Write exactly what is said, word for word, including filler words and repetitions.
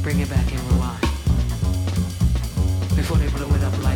bring it back and rewind. Before they blow it up